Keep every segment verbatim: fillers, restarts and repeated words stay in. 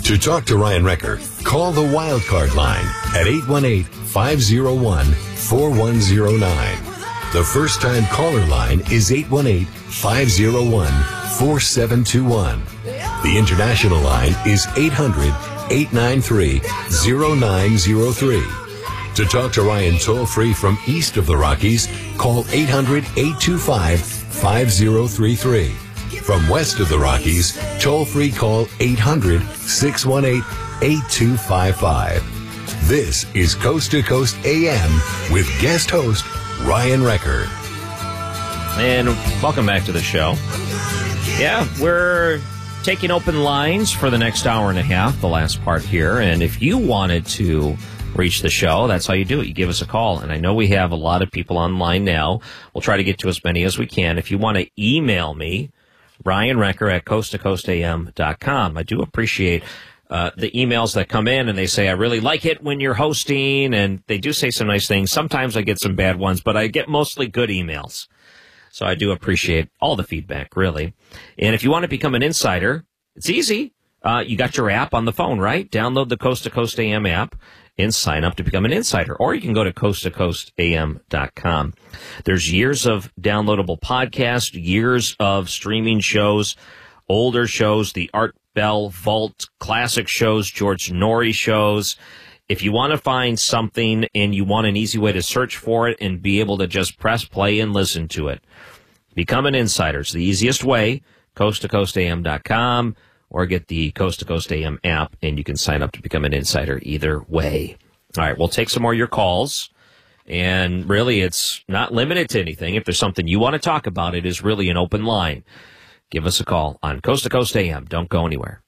To talk to Ryan Recker, call the Wildcard line at eight one eight, five oh one, four one oh nine. The first-time caller line is eight one eight, five oh one, four seven two one. The international line is eight hundred, eight nine three, oh nine oh three. To talk to Ryan toll-free from east of the Rockies, call eight hundred, eight two five, five oh three three. From west of the Rockies, toll-free call eight hundred, six one eight, eight two five five. This is Coast to Coast A M with guest host Ryan Recker. And welcome back to the show. Yeah, we're taking open lines for the next hour and a half, the last part here. And if you wanted to reach the show, that's how you do it. You give us a call. And I know we have a lot of people online now. We'll try to get to as many as we can. If you want to email me, Ryan Recker at coast to coast a m dot com. I do appreciate uh, the emails that come in and they say, I really like it when you're hosting, and they do say some nice things. Sometimes I get some bad ones, but I get mostly good emails. So I do appreciate all the feedback, really. And if you want to become an insider, it's easy. Uh, you got your app on the phone, right? Download the Coast to Coast A M app and sign up to become an insider. Or you can go to coast to coast a m dot com. There's years of downloadable podcasts, years of streaming shows, older shows, the Art Bell Vault classic shows, George Norrie shows. If you want to find something and you want an easy way to search for it and be able to just press play and listen to it, become an insider. It's the easiest way, coast to coast a m dot com. Or get the Coast to Coast A M app, and you can sign up to become an insider either way. All right, we'll take some more of your calls. And really, it's not limited to anything. If there's something you want to talk about, it is really an open line. Give us a call on Coast to Coast A M. Don't go anywhere.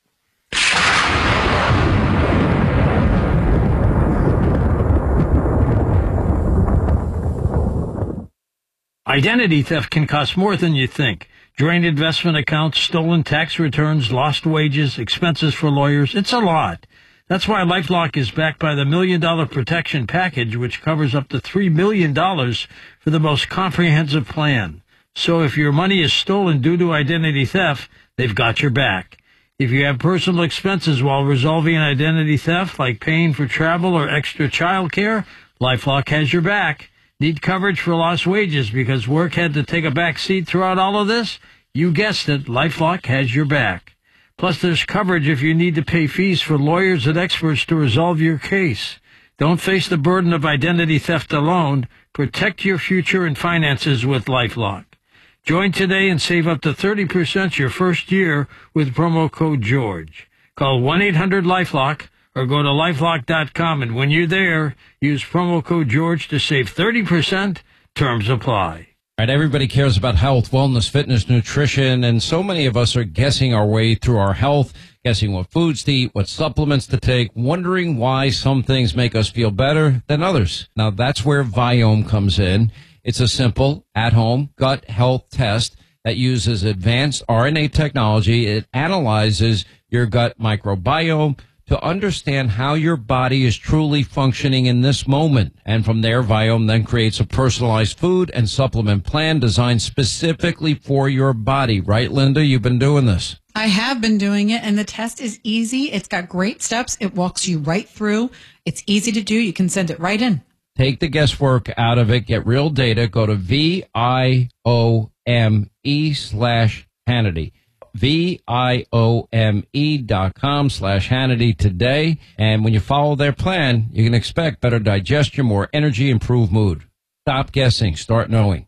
Identity theft can cost more than you think. Drained investment accounts, stolen tax returns, lost wages, expenses for lawyers. It's a lot. That's why LifeLock is backed by the Million Dollar Protection Package, which covers up to three million dollars for the most comprehensive plan. So if your money is stolen due to identity theft, they've got your back. If you have personal expenses while resolving an identity theft, like paying for travel or extra child care, LifeLock has your back. Need coverage for lost wages because work had to take a back seat throughout all of this? You guessed it, LifeLock has your back. Plus, there's coverage if you need to pay fees for lawyers and experts to resolve your case. Don't face the burden of identity theft alone. Protect your future and finances with LifeLock. Join today and save up to thirty percent your first year with promo code GEORGE. Call one eight hundred LifeLock. Or go to lifelock dot com, and when you're there, use promo code George to save thirty percent. Terms apply. All right, everybody cares about health, wellness, fitness, nutrition, and so many of us are guessing our way through our health, guessing what foods to eat, what supplements to take, wondering why some things make us feel better than others. Now, that's where Viome comes in. It's a simple, at-home gut health test that uses advanced R N A technology. It analyzes your gut microbiome to understand how your body is truly functioning in this moment. And from there, Viome then creates a personalized food and supplement plan designed specifically for your body. Right, Linda? You've been doing this. I have been doing it, and the test is easy. It's got great steps. It walks you right through. It's easy to do. You can send it right in. Take the guesswork out of it. Get real data. Go to V I O M E slash Hannity. V-I-O-M-E dot com slash Hannity today. And when you follow their plan, you can expect better digestion, more energy, improved mood. Stop guessing. Start knowing.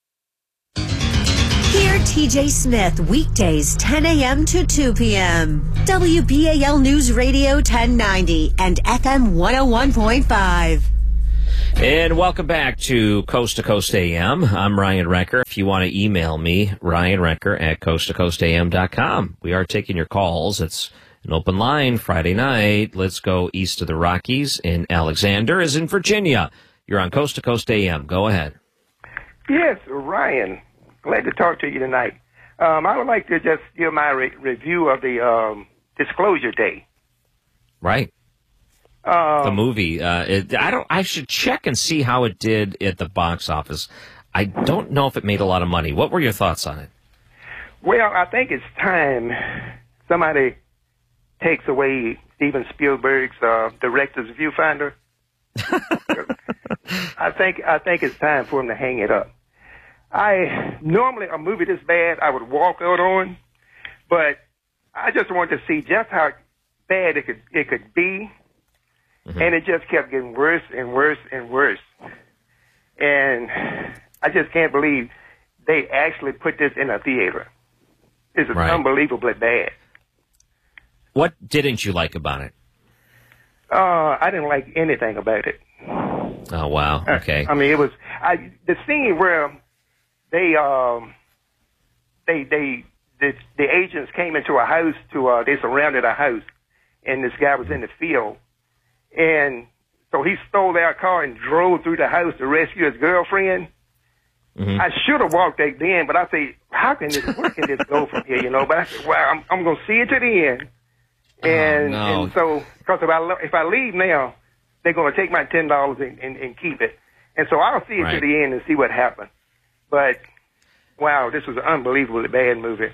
Hear T J Smith weekdays ten a.m. to two p.m. W B A L News Radio ten ninety and F M one oh one point five. And welcome back to Coast to Coast A M. I'm Ryan Recker. If you want to email me, Ryan Recker at coast to coast a m dot com. We are taking your calls. It's an open line Friday night. Let's go east of the Rockies. And Alexander is in Virginia. You're on Coast to Coast A M. Go ahead. Yes, Ryan. Glad to talk to you tonight. Um, I would like to just give my re- review of the um, Disclosure Day. Right. Um, the movie. Uh, it, I don't. I should check and see how it did at the box office. I don't know if it made a lot of money. What were your thoughts on it? Well, I think it's time somebody takes away Steven Spielberg's uh, director's viewfinder. I think I think it's time for him to hang it up. I normally a movie this bad I would walk out on, but I just wanted to see just how bad it could it could be, mm-hmm. and it just kept getting worse and worse and worse. And I just can't believe they actually put this in a theater. This is right. Unbelievably bad. What didn't you like about it? Uh, I didn't like anything about it. Oh wow! Okay. I, I mean, it was I, the scene where they um they they the, the agents came into a house to uh they surrounded a house, and this guy was in the field, and so he stole their car and drove through the house to rescue his girlfriend. Mm-hmm. I should have walked that then, but I say, how can this where can this go from here? You know, but I said, well, I'm I'm gonna see it to the end. And, oh, no. and so, because if I, if I leave now, they're going to take my ten dollars and, and, and keep it. And so I'll see it right. to the end and see what happens. But, wow, this was an unbelievably bad movie.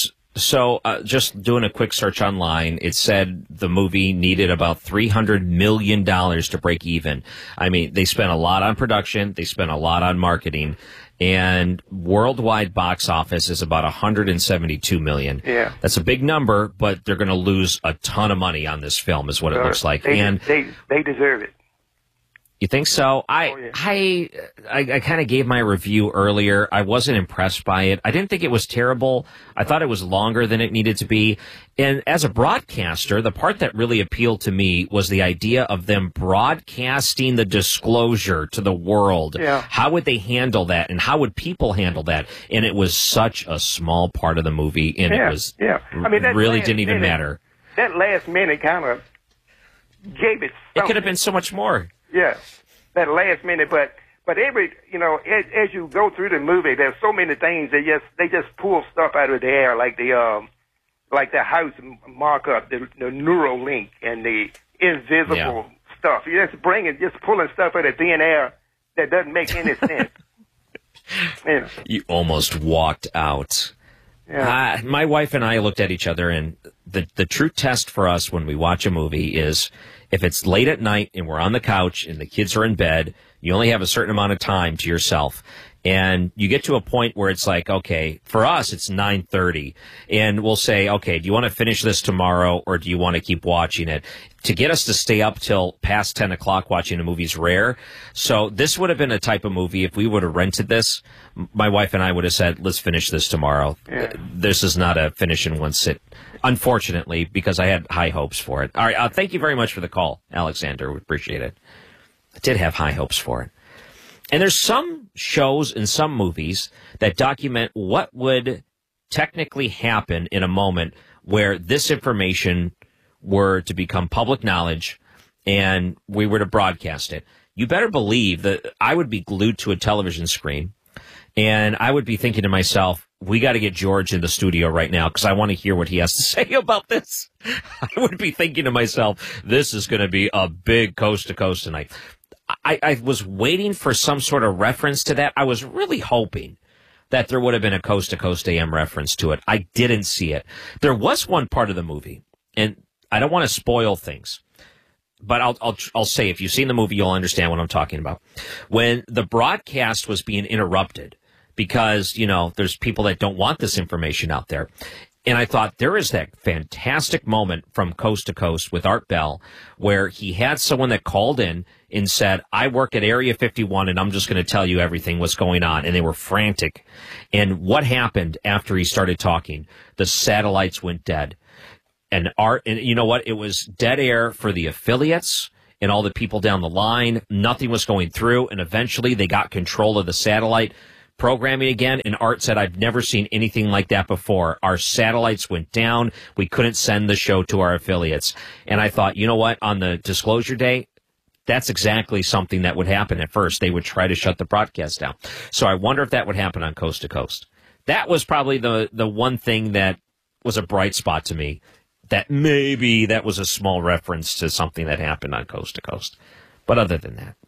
So, uh, just doing a quick search online, it said the movie needed about three hundred million dollars to break even. I mean, they spent a lot on production. They spent a lot on marketing. And worldwide box office is about one hundred seventy-two million dollars. Yeah. That's a big number, but they're going to lose a ton of money on this film is what it uh, looks like. They, and they, they deserve it. You think so? I, oh, yeah. I, I, I kind of gave my review earlier. I wasn't impressed by it. I didn't think it was terrible. I thought it was longer than it needed to be. And as a broadcaster, the part that really appealed to me was the idea of them broadcasting the disclosure to the world. Yeah. How would they handle that? And how would people handle that? And it was such a small part of the movie. And yeah, it was, yeah. I mean, that really last didn't even minute, matter. That last minute kind of gave it something. It could have been so much more. Yeah, that last minute, but but every you know as, as you go through the movie, there's so many things that just they just pull stuff out of the air, like the um like the house markup, the, the Neuralink, and the invisible yeah. stuff. You just bringing just pulling stuff out of thin air that doesn't make any sense. You know. You almost walked out. Yeah. Uh, my wife and I looked at each other, and the the true test for us when we watch a movie is if it's late at night and we're on the couch and the kids are in bed, you only have a certain amount of time to yourself. And you get to a point where it's like, okay, for us, it's nine thirty. And we'll say, okay, do you want to finish this tomorrow or do you want to keep watching it? To get us to stay up till past ten o'clock watching a movie is rare. So this would have been a type of movie, if we would have rented this, my wife and I would have said, let's finish this tomorrow. Yeah. This is not a finish in one sit. Unfortunately, because I had high hopes for it. All right, uh, thank you very much for the call, Alexander. We appreciate it. I did have high hopes for it. And there's some shows and some movies that document what would technically happen in a moment where this information were to become public knowledge and we were to broadcast it. You better believe that I would be glued to a television screen and I would be thinking to myself, we got to get George in the studio right now because I want to hear what he has to say about this. I would be thinking to myself, this is going to be a big coast to coast tonight. I, I was waiting for some sort of reference to that. I was really hoping that there would have been a coast to coast A M reference to it. I didn't see it. There was one part of the movie, and I don't want to spoil things, but I'll, I'll, I'll say if you've seen the movie, you'll understand what I'm talking about. When the broadcast was being interrupted, because, you know, there's people that don't want this information out there. And I thought there is that fantastic moment from Coast to Coast with Art Bell where he had someone that called in and said, I work at Area fifty-one and I'm just going to tell you everything what's going on. And they were frantic. And what happened after he started talking? The satellites went dead. And Art, and you know what? It was dead air for the affiliates and all the people down the line. Nothing was going through. And eventually they got control of the satellite programming again, and Art said, I've never seen anything like that before. Our satellites went down. We couldn't send the show to our affiliates. And I thought, you know what? On the disclosure day, that's exactly something that would happen at first. They would try to shut the broadcast down. So I wonder if that would happen on Coast to Coast. That was probably the, the one thing that was a bright spot to me, that maybe that was a small reference to something that happened on Coast to Coast. But other than that,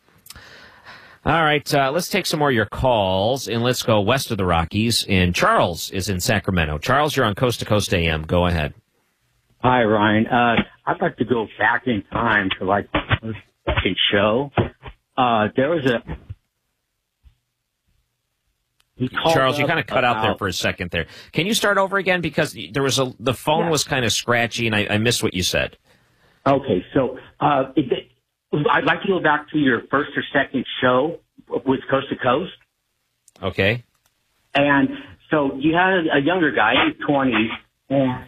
all right, uh, let's take some more of your calls, and let's go west of the Rockies. And Charles is in Sacramento. Charles, you're on Coast to Coast A M. Go ahead. Hi, Ryan. Uh, I'd like to go back in time to like the first second show. Uh, there was a Charles, you kind of cut about, out there for a second there. Can you start over again? Because there was a the phone yeah. was kind of scratchy, and I, I missed what you said. Okay, so uh, it, it, I'd like to go back to your first or second show with Coast to Coast. Okay. And so you had a, a younger guy in his twenties, and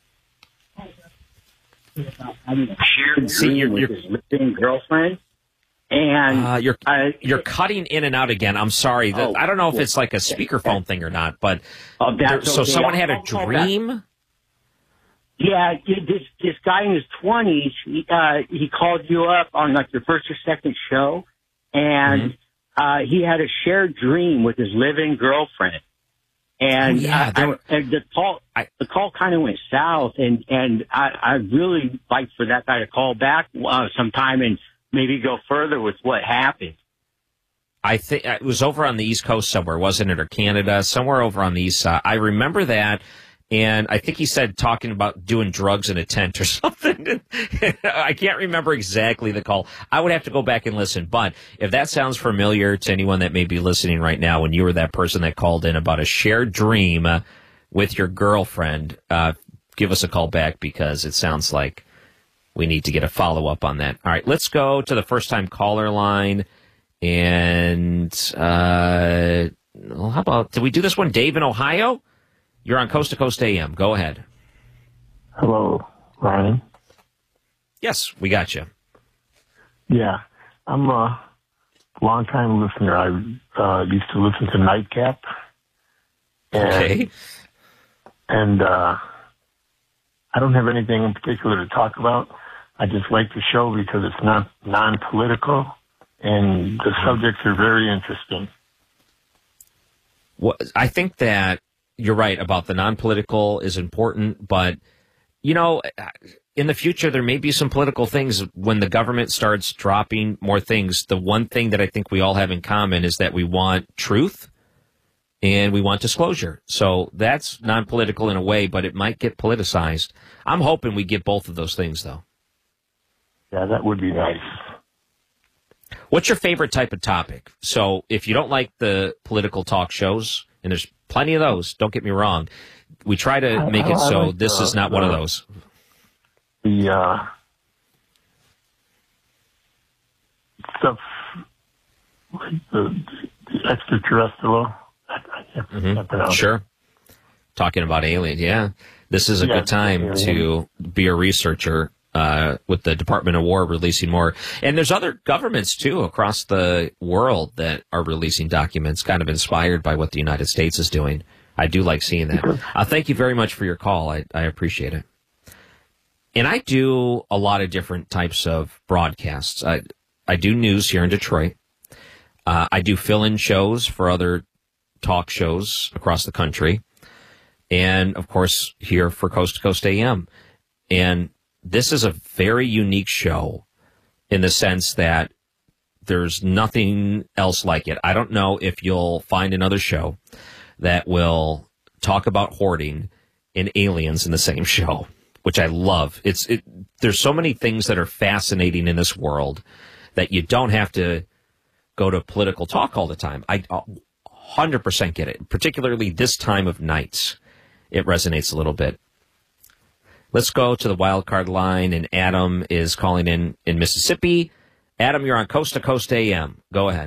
having a shared See, dream you're, with you're, his living girlfriend. And uh, you're uh, you're cutting in and out again. I'm sorry. The, oh, I don't know if it's like a speakerphone thing or not, but oh, there, so okay. someone had a I'll call dream. back. Yeah, this this guy in his twenties, he, uh, he called you up on like your first or second show, and mm-hmm. uh, he had a shared dream with his living girlfriend. And, oh, yeah, I, were, I, and the call I, the call kind of went south, and and I, I really like for that guy to call back uh, sometime and maybe go further with what happened. I think it was over on the East Coast somewhere, wasn't it, or Canada, somewhere over on the East side. I remember that. And I think he said talking about doing drugs in a tent or something. I can't remember exactly the call. I would have to go back and listen. But if that sounds familiar to anyone that may be listening right now, when you were that person that called in about a shared dream uh, with your girlfriend, uh, give us a call back because it sounds like we need to get a follow-up on that. All right, let's go to the first-time caller line. And uh, well, how about, did we do this one? Dave in Ohio? You're on Coast to Coast A M. Go ahead. Hello, Ryan. Yes, we got you. Yeah, I'm a long-time listener. I uh, used to listen to Nightcap. And, okay. And uh, I don't have anything in particular to talk about. I just like the show because it's not non-political, and the subjects are very interesting. Well, I think that you're right about the non-political is important, but, you know, in the future, there may be some political things when the government starts dropping more things. The one thing that I think we all have in common is that we want truth and we want disclosure. So that's non-political in a way, but it might get politicized. I'm hoping we get both of those things, though. Yeah, that would be nice. What's your favorite type of topic? So if you don't like the political talk shows, and there's plenty of those, don't get me wrong, we try to make it so like this the, is not the, one of those. The uh, stuff like the, the extraterrestrial. I, I can't, mm-hmm. can't pronounce sure. It. Talking about aliens, yeah. This is a yeah, good time to be a researcher. Uh, with the Department of War releasing more. And there's other governments, too, across the world that are releasing documents kind of inspired by what the United States is doing. I do like seeing that. Uh, thank you very much for your call. I, I appreciate it. And I do a lot of different types of broadcasts. I, I do news here in Detroit. Uh, I do fill-in shows for other talk shows across the country. And, of course, here for Coast to Coast A M. And this is a very unique show in the sense that there's nothing else like it. I don't know if you'll find another show that will talk about hoarding and aliens in the same show, which I love. It's it, there's so many things that are fascinating in this world that you don't have to go to political talk all the time. I one hundred percent get it, particularly this time of nights. It resonates a little bit. Let's go to the wild card line, and Adam is calling in in Mississippi. Adam, you're on Coast to Coast A M. Go ahead.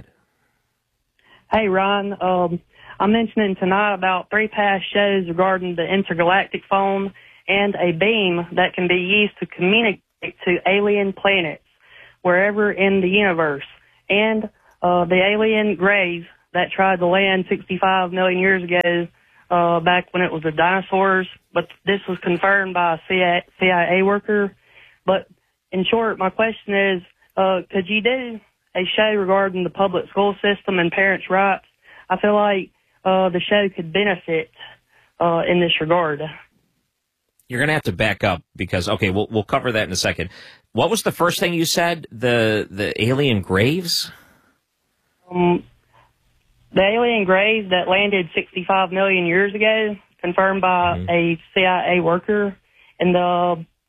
Hey, Ron. Um, I'm mentioning tonight about three past shows regarding the intergalactic phone and a beam that can be used to communicate to alien planets wherever in the universe, and uh, the alien graves that tried to land sixty-five million years ago, Uh, back when it was the dinosaurs, but this was confirmed by a C I A worker. But in short, my question is, uh, could you do a show regarding the public school system and parents' rights? I feel like uh, the show could benefit uh, in this regard. You're going to have to back up because, okay, we'll we'll cover that in a second. What was the first thing you said? The the alien graves? Um, The alien graves that landed sixty-five million years ago, confirmed by mm-hmm. a C I A worker, and the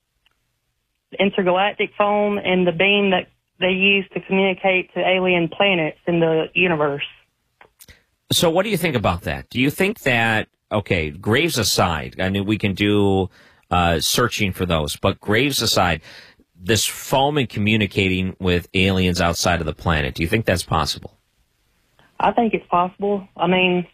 intergalactic phone and the beam that they use to communicate to alien planets in the universe. So what do you think about that? Do you think that, okay, graves aside, I mean, we can do uh, searching for those, but graves aside, this phone and communicating with aliens outside of the planet, do you think that's possible? I think it's possible. I mean,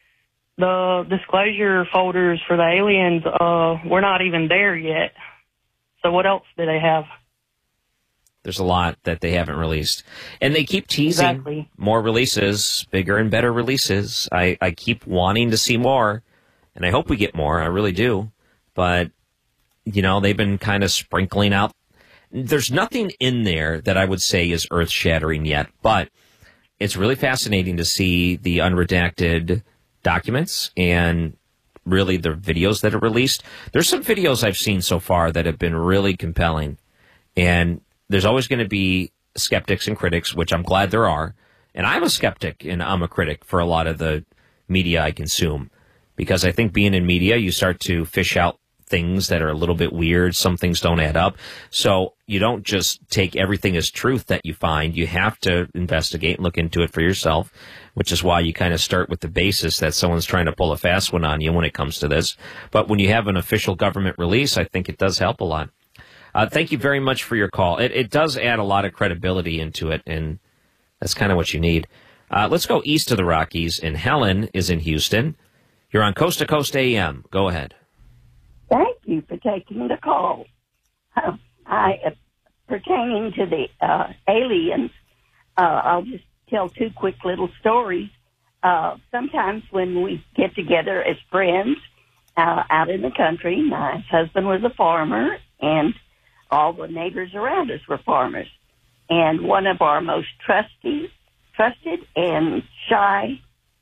the disclosure folders for the aliens, uh, we're not even there yet. So what else do they have? There's a lot that they haven't released. And they keep teasing Exactly. more releases, bigger and better releases. I, I keep wanting to see more, and I hope we get more. I really do. But, you know, they've been kind of sprinkling out. There's nothing in there that I would say is earth-shattering yet, but it's really fascinating to see the unredacted documents and really the videos that are released. There's some videos I've seen so far that have been really compelling, and there's always going to be skeptics and critics, which I'm glad there are. And I'm a skeptic and I'm a critic for a lot of the media I consume, because I think being in media, you start to fish out things that are a little bit weird. Some things don't add up. So you don't just take everything as truth that you find. You have to investigate and look into it for yourself, which is why you kind of start with the basis that someone's trying to pull a fast one on you when it comes to this. But when you have an official government release, I think it does help a lot. Uh, thank you very much for your call. It, it does add a lot of credibility into it, and that's kind of what you need. Uh, let's go east of the Rockies, and Helen is in Houston. You're on Coast to Coast A M. Go ahead. Thank you for taking the call. Uh, I, uh, pertaining to the uh, aliens, uh, I'll just tell two quick little stories. Uh, sometimes when we get together as friends uh, out in the country, my husband was a farmer, and all the neighbors around us were farmers. And one of our most trusty, trusted and shy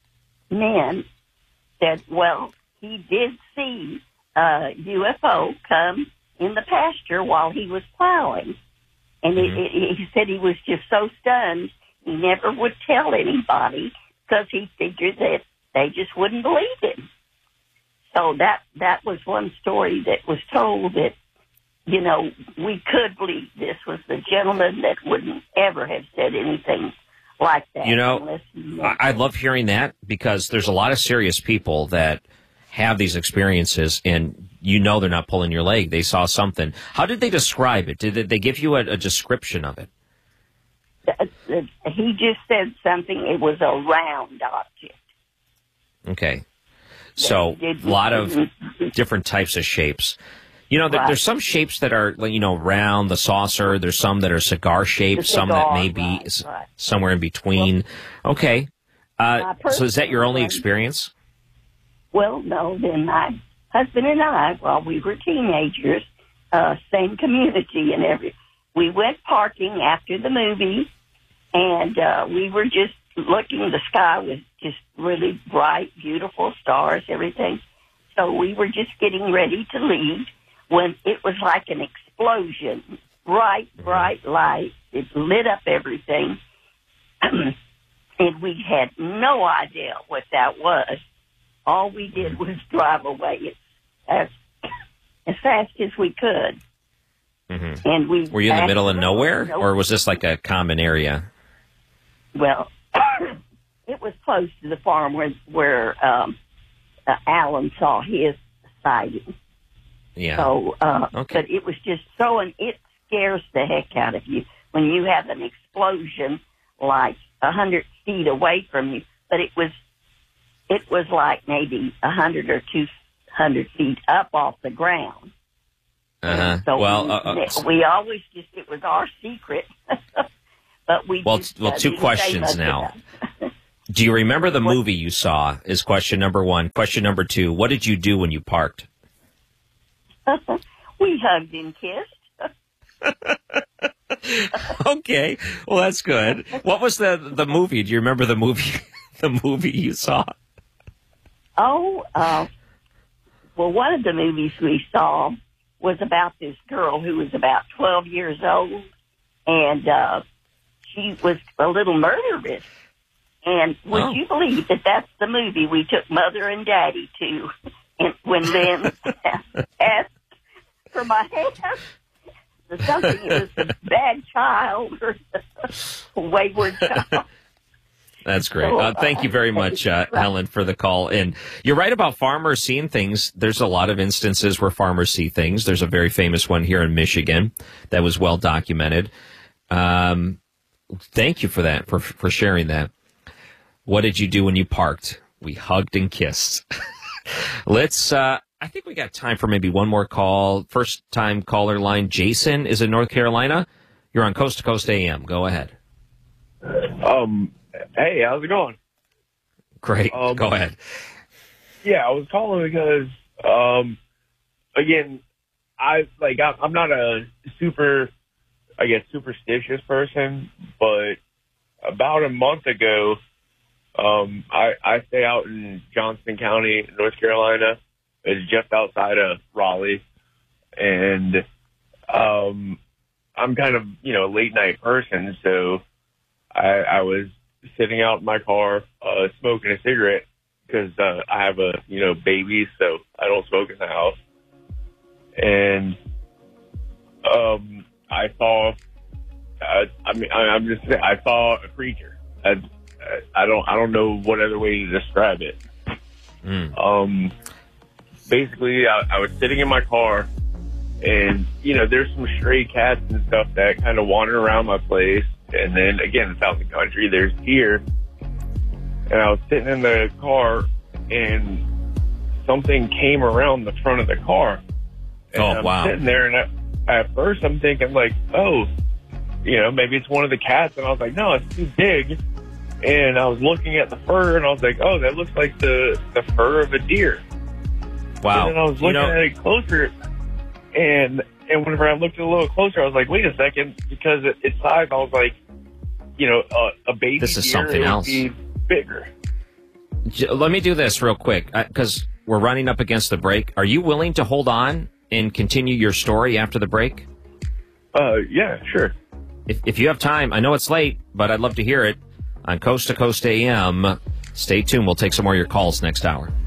men said, well, he did see a U F O come in the pasture while he was plowing. And Mm-hmm. it, it, he said he was just so stunned, he never would tell anybody because he figured that they just wouldn't believe him. So that, that was one story that was told that, you know, we could believe this was the gentleman that wouldn't ever have said anything like that. You know, unless he I, I love hearing that, because there's a lot of serious people that have these experiences, and you know they're not pulling your leg. They saw something. How did they describe it? Did they give you a, a description of it? He just said something. It was a round object. Okay. So a lot of different types of shapes. You know, there, Right. there's some shapes that are, you know, round, the saucer. There's some that are cigar shaped, The some that cigar, may be right, s- right. somewhere in between. Okay. Uh, My so is that your only personal one- experience? Well, no, then my husband and I, while we were teenagers, uh, same community and every, we went parking after the movie, and uh, we were just looking. The sky was just really bright, beautiful stars, everything. So we were just getting ready to leave when it was like an explosion, bright, bright light. It lit up everything, and we had no idea what that was. All we did was drive away as as fast as we could. Mm-hmm. And we Were you in the middle of passed- nowhere, no- or was this like a common area? Well, it was close to the farm where where um, uh, Alan saw his sighting. Yeah. So, uh, Okay. but it was just so, and it scares the heck out of you when you have an explosion like a hundred feet away from you. But it was, it was like maybe a hundred or two hundred feet up off the ground. Uh-huh. So well, we, uh, uh, we always just, it was our secret. But we well, just, well, uh, two didn't say questions much now. about it. Do you remember the movie you saw? Is question number one. Question number two, what did you do when you parked? We hugged and kissed. Okay. Well, that's good. What was the the movie? Do you remember the movie the movie you saw? Oh, uh, well, one of the movies we saw was about this girl who was about twelve years old, and uh, she was a little murderous. And would Oh. you believe that that's the movie we took Mother and Daddy to, and when Lynn asked for my hand? something. It was a bad child or a wayward child. That's great. Uh, thank you very much, uh, Helen, for the call. And you're right about farmers seeing things. There's a lot of instances where farmers see things. There's a very famous one here in Michigan that was well documented. Um, thank you for that, for, for sharing that. What did you do when you parked? We hugged and kissed. Let's, uh, I think we got time for maybe one more call. First time caller line. Jason is in North Carolina. You're on Coast to Coast A M. Go ahead. Um, hey, how's it going? Great. Um, Go ahead. Yeah, I was calling because, um, again, I like I, I'm not a super, I guess, superstitious person, but about a month ago, um, I, I stay out in Johnston County, North Carolina. It's just outside of Raleigh, and um, I'm kind of, you know, a late night person, so I, I was sitting out in my car, uh, smoking a cigarette because uh, I have a, you know, baby, so I don't smoke in the house. And um, I saw, uh, I mean, I, I'm just, I saw a creature. I, I don't, I don't know what other way to describe it. Mm. Um, basically, I, I was sitting in my car, and you know, there's some stray cats and stuff that kind of wander around my place. And then again, it's out in the country. There's deer, and I was sitting in the car, and something came around the front of the car. And oh I'm wow! Sitting there, and I, at first I'm thinking like, oh, you know, maybe it's one of the cats. And I was like, no, it's too big. And I was looking at the fur, and I was like, oh, that looks like the the fur of a deer. Wow! And then I was looking you know, at it closer, and. And whenever I looked a little closer, I was like, wait a second, because it, its size, I was like, you know, uh, a baby this is deer, something it would else. be bigger. Let me do this real quick, because we're running up against the break. Are you willing to hold on and continue your story after the break? Uh, yeah, sure. If, if you have time, I know it's late, but I'd love to hear it on Coast to Coast A M. Stay tuned. We'll take some more of your calls next hour.